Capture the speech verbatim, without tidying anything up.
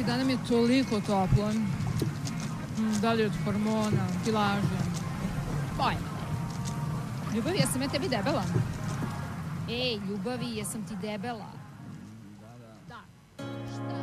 ovih dana mi je toliko toplo. Da li od hormona, kilaže. Pojma. Ljubavi, jesam ja tebi debela? Ej, ljubavi, jesam ti debela?